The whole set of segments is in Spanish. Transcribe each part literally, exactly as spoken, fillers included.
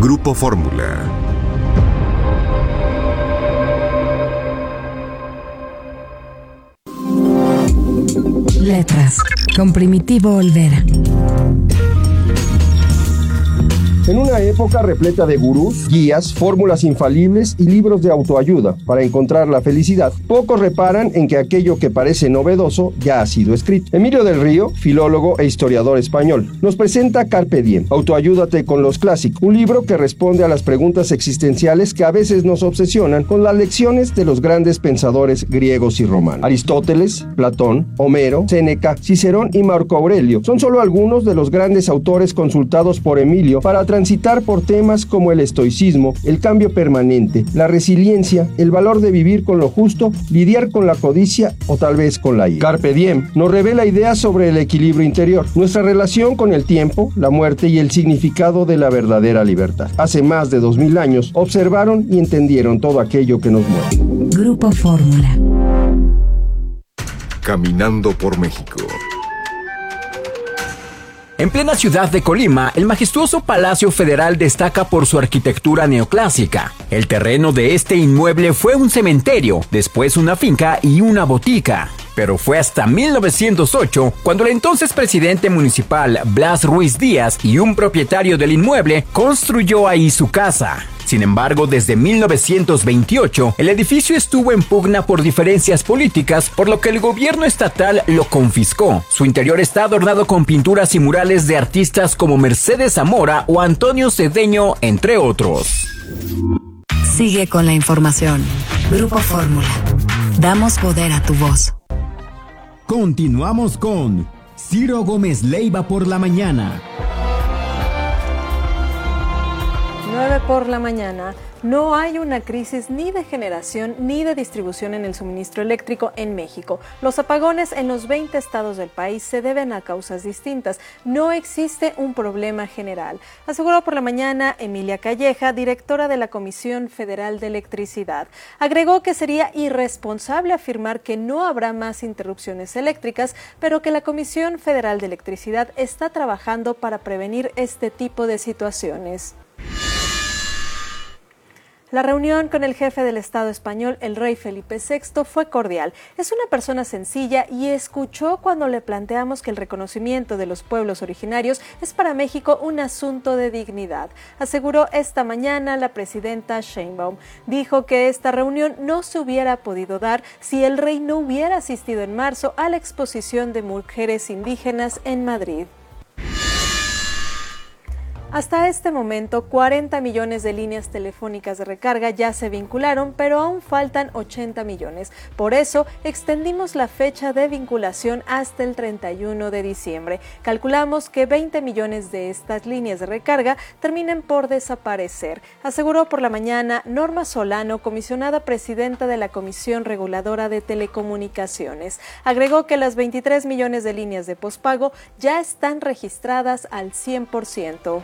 Grupo Fórmula. Letras, con Primitivo Olvera. En una época repleta de gurús, guías, fórmulas infalibles y libros de autoayuda para encontrar la felicidad, pocos reparan en que aquello que parece novedoso ya ha sido escrito. Emilio del Río, filólogo e historiador español, nos presenta Carpe Diem, Autoayúdate con los clásicos, un libro que responde a las preguntas existenciales que a veces nos obsesionan con las lecciones de los grandes pensadores griegos y romanos. Aristóteles, Platón, Homero, Séneca, Cicerón y Marco Aurelio son solo algunos de los grandes autores consultados por Emilio para transitar por temas como el estoicismo, el cambio permanente, la resiliencia, el valor de vivir con lo justo, lidiar con la codicia o tal vez con la ira. Carpe Diem nos revela ideas sobre el equilibrio interior, nuestra relación con el tiempo, la muerte y el significado de la verdadera libertad. Hace más de dos mil años observaron y entendieron todo aquello que nos mueve. Grupo Fórmula. Caminando por México. En plena ciudad de Colima, el majestuoso Palacio Federal destaca por su arquitectura neoclásica. El terreno de este inmueble fue un cementerio, después una finca y una botica. Pero fue hasta mil novecientos ocho cuando el entonces presidente municipal Blas Ruiz Díaz y un propietario del inmueble construyó ahí su casa. Sin embargo, desde mil novecientos veintiocho, el edificio estuvo en pugna por diferencias políticas, por lo que el gobierno estatal lo confiscó. Su interior está adornado con pinturas y murales de artistas como Mercedes Zamora o Antonio Cedeño, entre otros. Sigue con la información. Grupo Fórmula. Damos poder a tu voz. Continuamos con Ciro Gómez Leiva por la mañana. nueve por la mañana. No hay una crisis ni de generación ni de distribución en el suministro eléctrico en México. Los apagones en los veinte estados del país se deben a causas distintas. No existe un problema general, aseguró por la mañana Emilia Calleja, directora de la Comisión Federal de Electricidad. Agregó que sería irresponsable afirmar que no habrá más interrupciones eléctricas, pero que la Comisión Federal de Electricidad está trabajando para prevenir este tipo de situaciones. La reunión con el jefe del Estado español, el rey Felipe sexto, fue cordial. Es una persona sencilla y escuchó cuando le planteamos que el reconocimiento de los pueblos originarios es para México un asunto de dignidad. Aseguró esta mañana la presidenta Sheinbaum. Dijo que esta reunión no se hubiera podido dar si el rey no hubiera asistido en marzo a la exposición de mujeres indígenas en Madrid. Hasta este momento, cuarenta millones de líneas telefónicas de recarga ya se vincularon, pero aún faltan ochenta millones. Por eso, extendimos la fecha de vinculación hasta el treinta y uno de diciembre. Calculamos que veinte millones de estas líneas de recarga terminen por desaparecer, aseguró por la mañana Norma Solano, comisionada presidenta de la Comisión Reguladora de Telecomunicaciones. Agregó que las veintitrés millones de líneas de pospago ya están registradas al cien por ciento.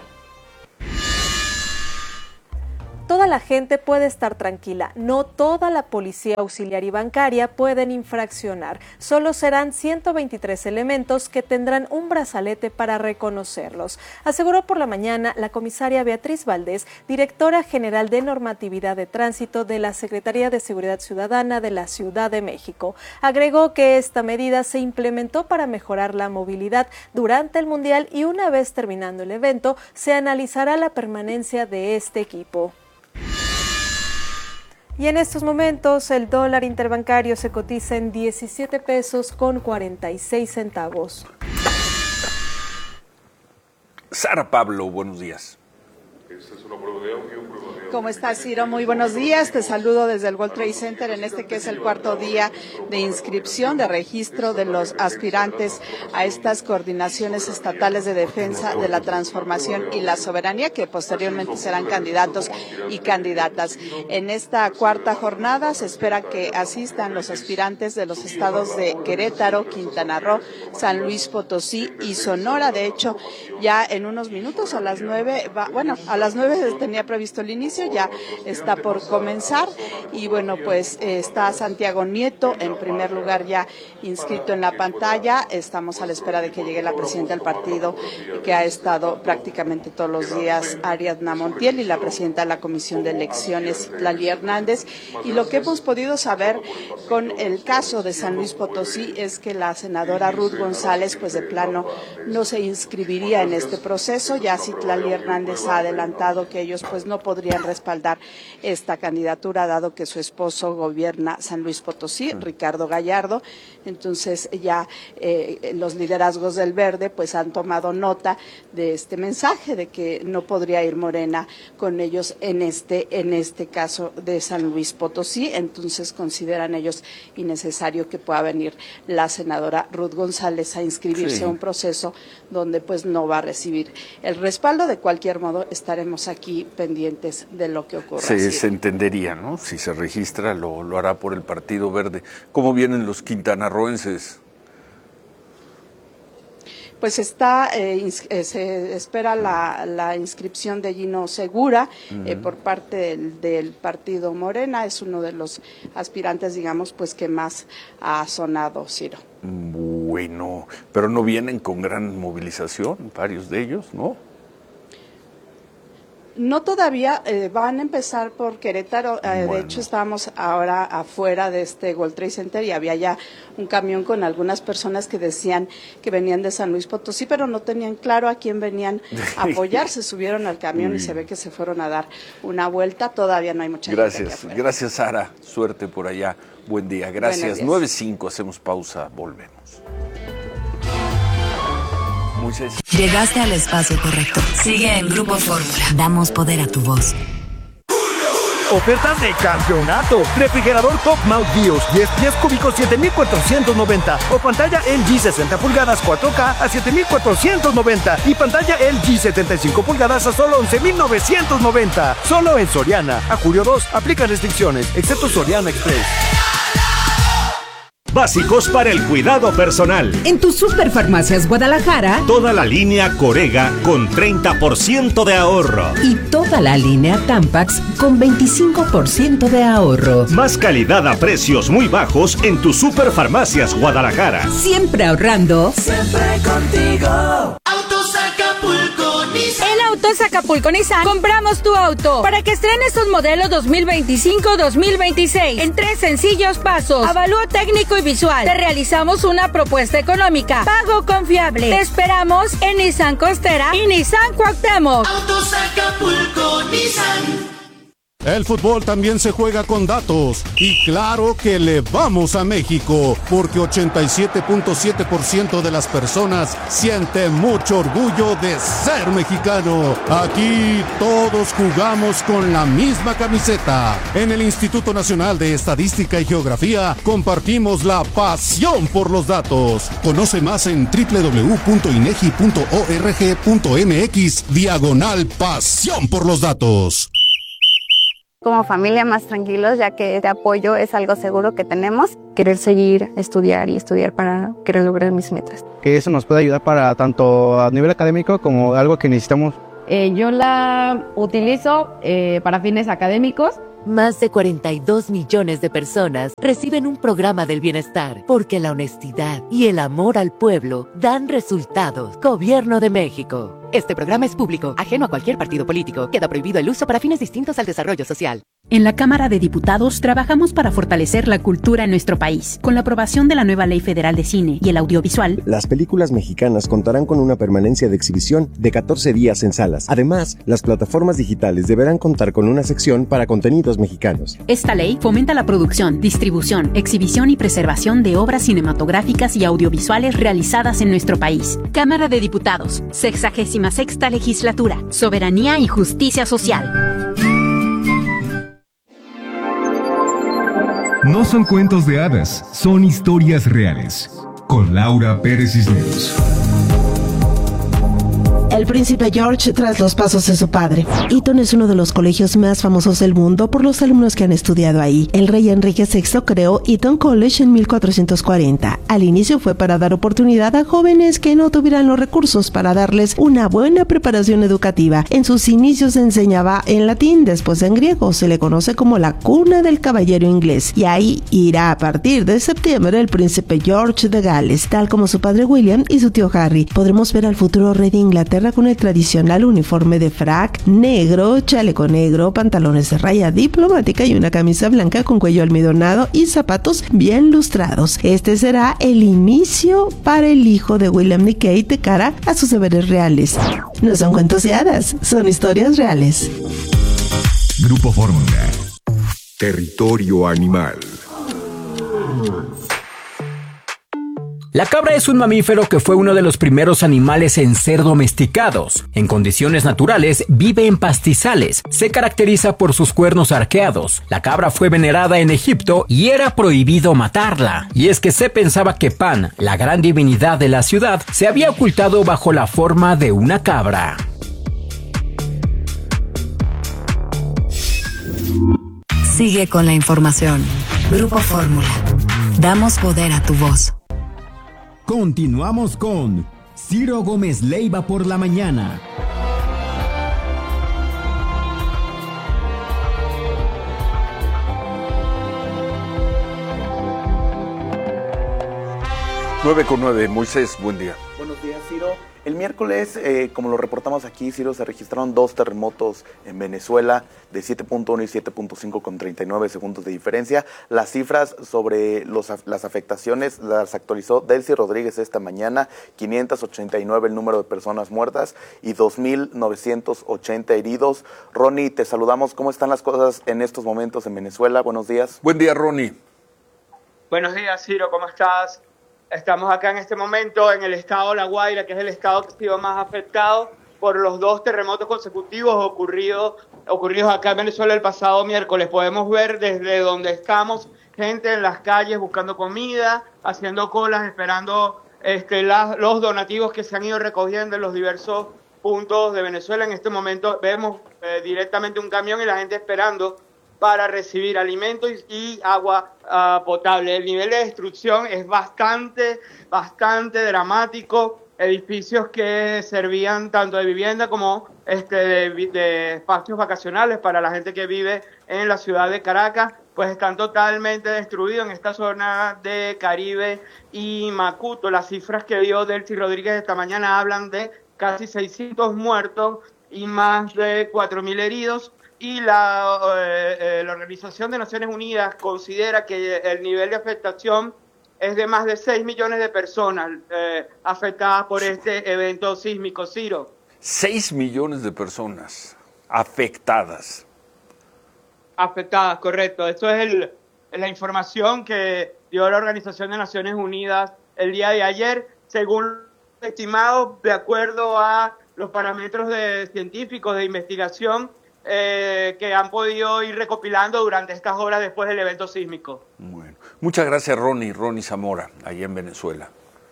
Toda la gente puede estar tranquila, no toda la policía auxiliar y bancaria pueden infraccionar. Solo serán ciento veintitrés elementos que tendrán un brazalete para reconocerlos, aseguró por la mañana la comisaria Beatriz Valdés, directora general de normatividad de tránsito de la Secretaría de Seguridad Ciudadana de la Ciudad de México. Agregó que esta medida se implementó para mejorar la movilidad durante el Mundial y una vez terminando el evento, se analizará la permanencia de este equipo. Y en estos momentos el dólar interbancario se cotiza en diecisiete pesos con cuarenta y seis centavos. Sara Pablo, buenos días. Esta es una prueba de audio, prueba de audio. ¿Cómo estás, Ciro? Muy buenos días. Te saludo desde el World Trade Center en este que es el cuarto día de inscripción, de registro de los aspirantes a estas coordinaciones estatales de defensa de la transformación y la soberanía, que posteriormente serán candidatos y candidatas. En esta cuarta jornada se espera que asistan los aspirantes de los estados de Querétaro, Quintana Roo, San Luis Potosí y Sonora. De hecho, ya en unos minutos, a las nueve, va, bueno, a a las nueve tenía previsto el inicio, ya está por comenzar y bueno, pues eh, está Santiago Nieto en primer lugar ya inscrito en la pantalla. Estamos a la espera de que llegue la presidenta del partido que ha estado prácticamente todos los días, Ariadna Montiel, y la presidenta de la Comisión de Elecciones, Citlali Hernández. Y lo que hemos podido saber con el caso de San Luis Potosí es que la senadora Ruth González pues de plano no se inscribiría en este proceso. Ya Citlali Hernández ha adelantado que ellos pues no podrían respaldar esta candidatura dado que su esposo gobierna San Luis Potosí, Ricardo Gallardo. Entonces ya eh, los liderazgos del Verde pues han tomado nota de este mensaje de que no podría ir Morena con ellos en este en este caso de San Luis Potosí. Entonces consideran ellos innecesario que pueda venir la senadora Ruth González a inscribirse sí. a un proceso donde pues no va a recibir el respaldo. De cualquier modo estaremos aquí pendientes de lo que ocurra. Se, se entendería, ¿no? Si se registra lo, lo hará por el Partido Verde. ¿Cómo vienen los quintanarroenses? Pues está, eh, ins- eh, se espera la, la inscripción de Gino Segura uh-huh. eh, por parte del, del partido Morena. Es uno de los aspirantes, digamos, pues que más ha sonado, Ciro. Bueno, pero no vienen con gran movilización, varios de ellos, ¿no? No todavía, eh, van a empezar por Querétaro, eh, bueno. De hecho estábamos ahora afuera de este World Trade Center y había ya un camión con algunas personas que decían que venían de San Luis Potosí, pero no tenían claro a quién venían a apoyar, se subieron al camión y se ve que se fueron a dar una vuelta, todavía no hay mucha gracias, gente aquí afuera. Gracias Sara, suerte por allá, buen día, gracias, nueve cinco, hacemos pausa, volvemos. Llegaste al espacio correcto. Sigue en Grupo Fórmula. Damos poder a tu voz. Ofertas de campeonato. Refrigerador Top Mount Bios diez pies cúbicos siete mil cuatrocientos noventa o pantalla L G sesenta pulgadas cuatro K a siete mil cuatrocientos noventa y pantalla L G setenta y cinco pulgadas a solo once mil novecientos noventa. Solo en Soriana. A julio dos aplica restricciones, excepto Soriana Express. Básicos para el cuidado personal. En tus Superfarmacias Guadalajara, toda la línea Corega con treinta por ciento de ahorro. Y toda la línea Tampax con veinticinco por ciento de ahorro. Más calidad a precios muy bajos en tus Superfarmacias Guadalajara. Siempre ahorrando. Siempre contigo. Autos Acapulco Nissan. En Autos Acapulco Nissan compramos tu auto para que estrenes tus modelos dos mil veinticinco dos mil veintiséis en tres sencillos pasos. Avalúo técnico y visual. Te realizamos una propuesta económica. Pago confiable. Te esperamos en Nissan Costera y Nissan Cuauhtémoc. Autos Acapulco Nissan. El fútbol también se juega con datos y claro que le vamos a México porque ochenta y siete punto siete por ciento de las personas siente mucho orgullo de ser mexicano. Aquí todos jugamos con la misma camiseta. En el Instituto Nacional de Estadística y Geografía compartimos la pasión por los datos. Conoce más en doble u doble u doble u punto inegi punto org punto mx diagonal pasión por los datos. Como familia más tranquilos, ya que este apoyo es algo seguro que tenemos. Querer seguir, estudiar y estudiar para querer lograr mis metas. Que eso nos puede ayudar para tanto a nivel académico como algo que necesitamos. Eh, yo la utilizo eh, para fines académicos. Más de cuarenta y dos millones de personas reciben un programa del bienestar porque la honestidad y el amor al pueblo dan resultados. Gobierno de México. Este programa es público, ajeno a cualquier partido político. Queda prohibido el uso para fines distintos al desarrollo social. En la Cámara de Diputados trabajamos para fortalecer la cultura en nuestro país. Con la aprobación de la nueva Ley Federal de Cine y el Audiovisual, las películas mexicanas contarán con una permanencia de exhibición de catorce días en salas. Además, las plataformas digitales deberán contar con una sección para contenidos mexicanos. Esta ley fomenta la producción, distribución, exhibición y preservación de obras cinematográficas y audiovisuales realizadas en nuestro país. Cámara de Diputados, sexagésima sexta legislatura, soberanía y justicia social. No son cuentos de hadas, son historias reales. Con Laura Pérez Cisneros. El príncipe George tras los pasos de su padre. Eton es uno de los colegios más famosos del mundo por los alumnos que han estudiado ahí. El rey Enrique sexto creó Eton College en mil cuatrocientos cuarenta. Al inicio fue para dar oportunidad a jóvenes que no tuvieran los recursos para darles una buena preparación educativa. En sus inicios se enseñaba en latín, después en griego. Se le conoce como la cuna del caballero inglés. Y ahí irá a partir de septiembre el príncipe George de Gales, tal como su padre William y su tío Harry. Podremos ver al futuro rey de Inglaterra con el tradicional uniforme de frac negro, chaleco negro, pantalones de raya diplomática y una camisa blanca con cuello almidonado y zapatos bien lustrados. Este será el inicio para el hijo de William y Kate de cara a sus deberes reales. No son cuentos de hadas, son historias reales. Grupo Fórmula. Territorio animal. La cabra es un mamífero que fue uno de los primeros animales en ser domesticados. En condiciones naturales vive en pastizales. Se caracteriza por sus cuernos arqueados. La cabra fue venerada en Egipto y era prohibido matarla. Y es que se pensaba que Pan, la gran divinidad de la ciudad, se había ocultado bajo la forma de una cabra. Sigue con la información. Grupo Fórmula. Damos poder a tu voz. Continuamos con Ciro Gómez Leiva por la mañana. nueve con nueve, Moisés, buen día. Buenos días, Ciro. El miércoles, eh, como lo reportamos aquí, Ciro, se registraron dos terremotos en Venezuela de siete punto uno y siete punto cinco con treinta y nueve segundos de diferencia. Las cifras sobre los, las afectaciones las actualizó Delcy Rodríguez esta mañana. quinientos ochenta y nueve el número de personas muertas y dos mil novecientos ochenta heridos. Ronnie, te saludamos. ¿Cómo están las cosas en estos momentos en Venezuela? Buenos días. Buen día, Ronnie. Buenos días, Ciro. ¿Cómo estás? Estamos acá en este momento en el estado de La Guaira, que es el estado que ha sido más afectado por los dos terremotos consecutivos ocurridos, ocurridos acá en Venezuela el pasado miércoles. Podemos ver desde donde estamos gente en las calles buscando comida, haciendo colas, esperando este, la, los donativos que se han ido recogiendo en los diversos puntos de Venezuela. En este momento vemos eh, directamente un camión y la gente esperando para recibir alimentos y, y agua uh, potable. El nivel de destrucción es bastante, bastante dramático. Edificios que servían tanto de vivienda como este, de, de espacios vacacionales para la gente que vive en la ciudad de Caracas, pues están totalmente destruidos en esta zona de Caribe y Macuto. Las cifras que dio Delcy Rodríguez esta mañana hablan de casi seiscientos muertos y más de cuatro mil heridos. Y la, eh, eh, la Organización de Naciones Unidas considera que el nivel de afectación es de más de seis millones de personas eh, afectadas por este evento sísmico, Ciro. seis millones de personas afectadas. Afectadas, correcto. Esto es el, la información que dio la Organización de Naciones Unidas el día de ayer, según estimado, de acuerdo a los parámetros de científicos de investigación Eh, que han podido ir recopilando durante estas horas después del evento sísmico. Bueno, muchas gracias, Ronnie, Ronnie Zamora, allá en Venezuela.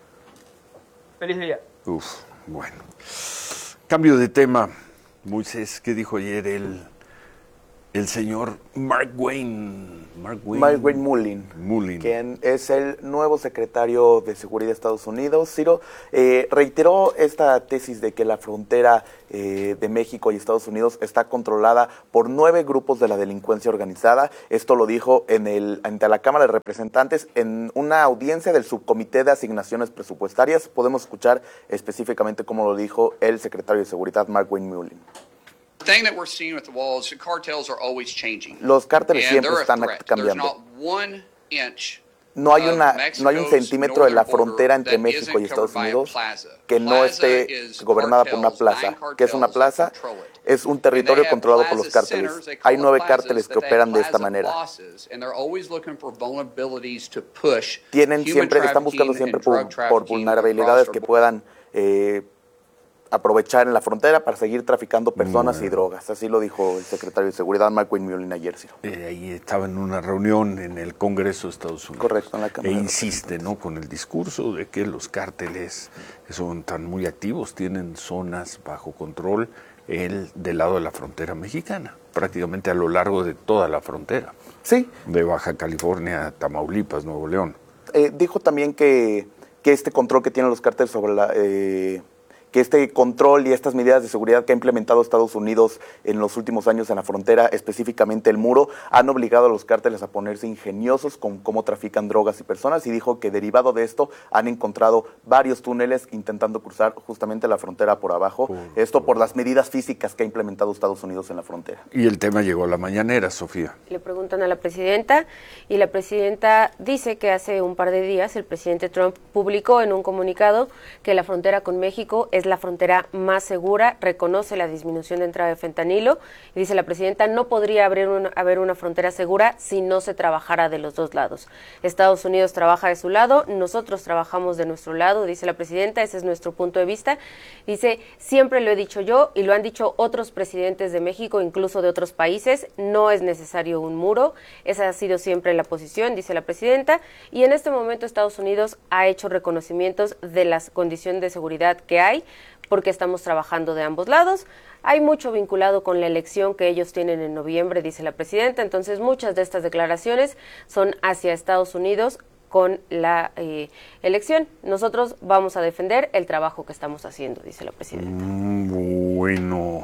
Feliz día. Uf, bueno. Cambio de tema, Moisés, ¿qué dijo ayer el, el señor Mark Wayne? Mark Wayne, Mark Wayne Mullin, Mullin, quien es el nuevo secretario de Seguridad de Estados Unidos. Ciro, eh, reiteró esta tesis de que la frontera eh, de México y Estados Unidos está controlada por nueve grupos de la delincuencia organizada. Esto lo dijo en el, ante la Cámara de Representantes en una audiencia del Subcomité de Asignaciones Presupuestarias. Podemos escuchar específicamente cómo lo dijo el secretario de Seguridad, Mark Wayne Mullin. Los cárteles siempre están cambiando. No hay, una, no hay un centímetro de la frontera entre México y Estados Unidos que no esté gobernada por una plaza. ¿Qué es una plaza? Es un territorio controlado por los cárteles. Hay nueve cárteles que operan de esta manera. Tienen siempre, están buscando siempre por, por vulnerabilidades que puedan eh, aprovechar en la frontera para seguir traficando personas bueno. y drogas. Así lo dijo el secretario de Seguridad, Mark Wayne ayer. ¿Sí? Eh, ahí estaba en una reunión en el Congreso de Estados Unidos. Correcto, en la Cámara. E insiste, ¿no?, con el discurso de que los cárteles son tan muy activos, tienen zonas bajo control el del lado de la frontera mexicana, prácticamente a lo largo de toda la frontera. Sí. De Baja California, Tamaulipas, Nuevo León. Eh, dijo también que, que este control que tienen los cárteles sobre la... Eh, que este control y estas medidas de seguridad que ha implementado Estados Unidos en los últimos años en la frontera, específicamente el muro, han obligado a los cárteles a ponerse ingeniosos con cómo trafican drogas y personas, y dijo que derivado de esto han encontrado varios túneles intentando cruzar justamente la frontera por abajo, por, esto por las medidas físicas que ha implementado Estados Unidos en la frontera. Y el tema llegó a la mañanera, Sofía. Le preguntan a la presidenta y la presidenta dice que hace un par de días el presidente Trump publicó en un comunicado que la frontera con México es la frontera más segura, reconoce la disminución de entrada de fentanilo y dice la presidenta, no podría haber una, haber una frontera segura si no se trabajara de los dos lados. Estados Unidos trabaja de su lado, nosotros trabajamos de nuestro lado, dice la presidenta, ese es nuestro punto de vista. Dice, siempre lo he dicho yo y lo han dicho otros presidentes de México, incluso de otros países, no es necesario un muro, esa ha sido siempre la posición, dice la presidenta, y en este momento Estados Unidos ha hecho reconocimientos de las condiciones de seguridad que hay, porque estamos trabajando de ambos lados. Hay mucho vinculado con la elección que ellos tienen en noviembre, dice la presidenta, entonces muchas de estas declaraciones son hacia Estados Unidos con la eh, elección. Nosotros vamos a defender el trabajo que estamos haciendo, dice la presidenta. Mm, bueno,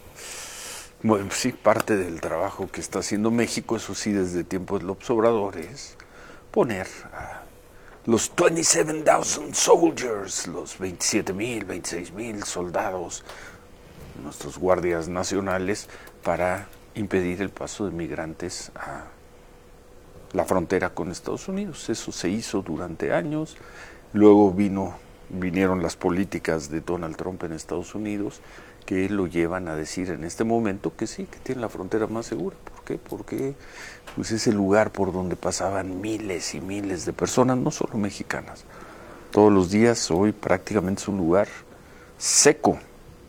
bueno, sí, parte del trabajo que está haciendo México, eso sí, desde tiempos de López Obrador, es poner a los veintisiete mil soldiers, los veintisiete mil, veintiséis mil soldados, nuestros guardias nacionales, para impedir el paso de migrantes a la frontera con Estados Unidos. Eso se hizo durante años, luego vino, vinieron las políticas de Donald Trump en Estados Unidos, que lo llevan a decir en este momento que sí, que tiene la frontera más segura. ¿Por qué? Porque pues, es el lugar por donde pasaban miles y miles de personas, no solo mexicanas. Todos los días, hoy prácticamente es un lugar seco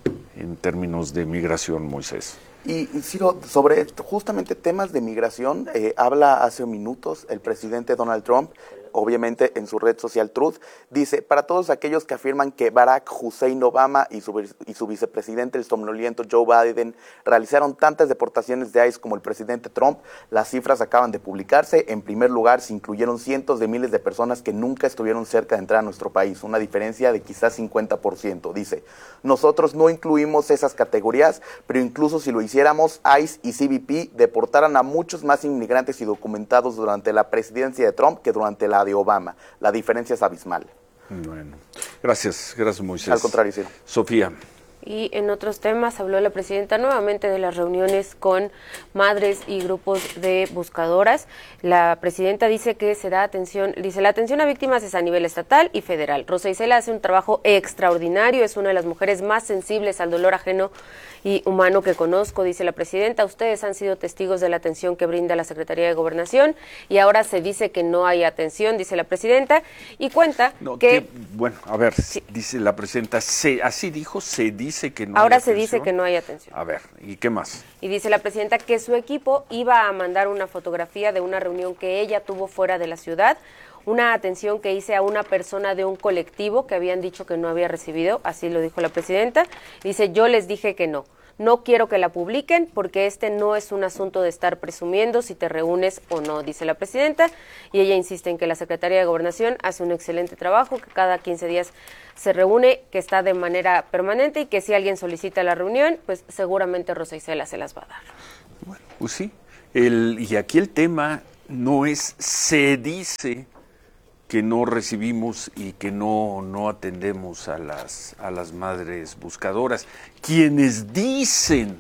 en términos de migración, Moisés. Y, Ciro, sobre justamente temas de migración, eh, habla hace minutos el presidente Donald Trump, obviamente en su red social Truth, dice, para todos aquellos que afirman que Barack Hussein Obama y su, y su vicepresidente, el somnoliento Joe Biden, realizaron tantas deportaciones de ICE como el presidente Trump, las cifras acaban de publicarse. En primer lugar, se incluyeron cientos de miles de personas que nunca estuvieron cerca de entrar a nuestro país, una diferencia de quizás cincuenta por ciento. Dice, nosotros no incluimos esas categorías, pero incluso si lo hiciéramos, ICE y C B P deportaran a muchos más inmigrantes y documentados durante la presidencia de Trump que durante la de Obama. La diferencia es abismal. Bueno, gracias, gracias Moisés. Al contrario, sí. Sofía. Y en otros temas habló la presidenta nuevamente de las reuniones con madres y grupos de buscadoras. La presidenta dice que se da atención, dice la atención a víctimas es a nivel estatal y federal. Rosa Isela hace un trabajo extraordinario, es una de las mujeres más sensibles al dolor ajeno y humano que conozco, dice la presidenta. Ustedes han sido testigos de la atención que brinda la Secretaría de Gobernación y ahora se dice que no hay atención, dice la presidenta, y cuenta no, que, que... Bueno, a ver, sí. Dice la presidenta, se, así dijo, se dice que no ahora hay se atención. dice que no hay atención. A ver, ¿y qué más? Y dice la presidenta que su equipo iba a mandar una fotografía de una reunión que ella tuvo fuera de la ciudad, una atención que hice a una persona de un colectivo que habían dicho que no había recibido, así lo dijo la presidenta. Dice, yo les dije que no. No quiero que la publiquen porque este no es un asunto de estar presumiendo si te reúnes o no, dice la presidenta, y ella insiste en que la Secretaría de Gobernación hace un excelente trabajo, que cada quince días se reúne, que está de manera permanente y que si alguien solicita la reunión, pues seguramente Rosa Isela se las va a dar. Bueno, pues sí, el, y aquí el tema no es se dice que no recibimos y que no, no atendemos a las, a las madres buscadoras. Quienes dicen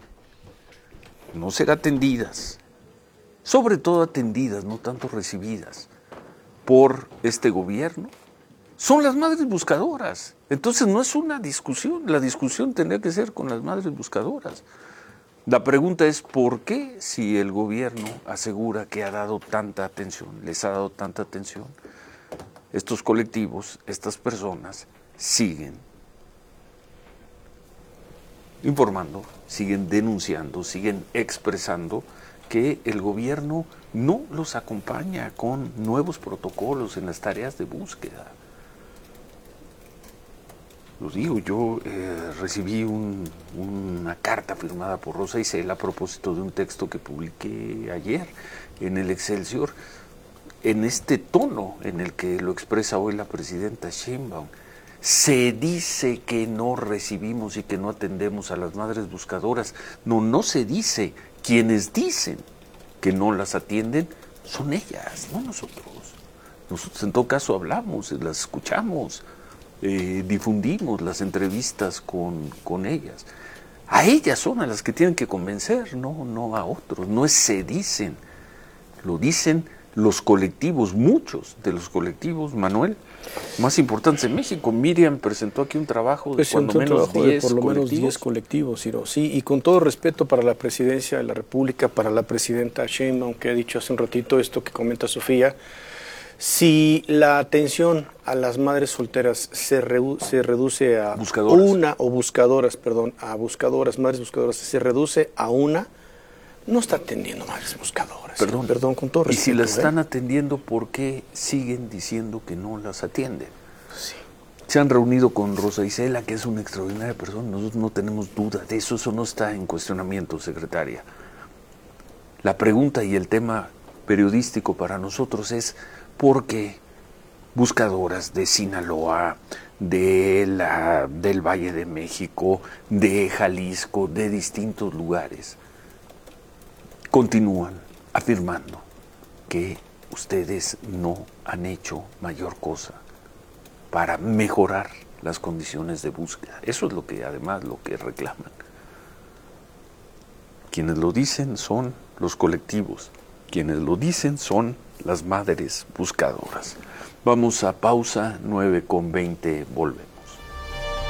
no ser atendidas, sobre todo atendidas, no tanto recibidas, por este gobierno, son las madres buscadoras. Entonces no es una discusión, la discusión tendría que ser con las madres buscadoras. La pregunta es ¿por qué si el gobierno asegura que ha dado tanta atención, les ha dado tanta atención, estos colectivos, estas personas siguen informando, siguen denunciando, siguen expresando que el gobierno no los acompaña con nuevos protocolos en las tareas de búsqueda. Lo digo, yo eh, recibí un, una carta firmada por Rosa Isela a propósito de un texto que publiqué ayer en el Excelsior, en este tono en el que lo expresa hoy la presidenta Sheinbaum. Se dice que no recibimos y que no atendemos a las madres buscadoras. No, no se dice. Quienes dicen que no las atienden son ellas, no nosotros. Nosotros en todo caso hablamos, las escuchamos, eh, difundimos las entrevistas con, con ellas. A ellas son a las que tienen que convencer, no, no a otros. No es se dicen, lo dicen los colectivos, muchos de los colectivos, Manuel, más importantes en México. Miriam presentó aquí un trabajo de cuando menos diez por lo menos diez colectivos, Ciro. Sí, y con todo respeto para la presidencia de la República, para la presidenta Sheinbaum, que ha dicho hace un ratito esto que comenta Sofía, si la atención a las madres solteras se, redu se reduce a buscadoras. una, o buscadoras, perdón, a buscadoras, madres buscadoras, se reduce a una, no está atendiendo madres buscadoras. Perdón, perdón con todo respeto. Y si las ¿eh? están atendiendo, ¿por qué siguen diciendo que no las atienden? Sí. Se han reunido con Rosa Isela, que es una extraordinaria persona, nosotros no tenemos duda de eso, eso no está en cuestionamiento, secretaria. La pregunta y el tema periodístico para nosotros es por qué buscadoras de Sinaloa, de la, del Valle de México, de Jalisco, de distintos lugares, continúan afirmando que ustedes no han hecho mayor cosa para mejorar las condiciones de búsqueda. Eso es lo que además lo que reclaman. Quienes lo dicen son los colectivos, quienes lo dicen son las madres buscadoras. Vamos a pausa, nueve con veinte, volvemos.